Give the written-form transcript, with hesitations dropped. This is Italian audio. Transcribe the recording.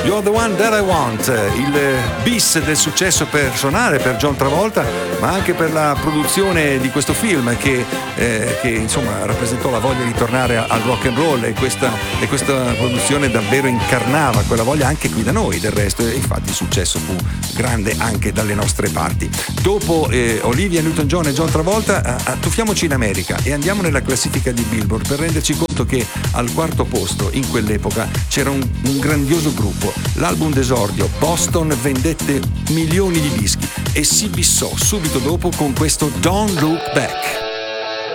You're the one that I want, il bis del successo personale per John Travolta, ma anche per la produzione di questo film che insomma rappresentò la voglia di tornare al rock and roll, e questa produzione davvero incarnava quella voglia anche qui da noi, del resto, e infatti il successo fu grande anche dalle nostre parti. Dopo Olivia Newton-John e John Travolta, tuffiamoci in America e andiamo nella classifica di Billboard per renderci conto che al quarto posto in quell'epoca c'era un grandioso gruppo. L'album d'esordio Boston vendette milioni di dischi e si bissò subito dopo con questo Don't Look Back.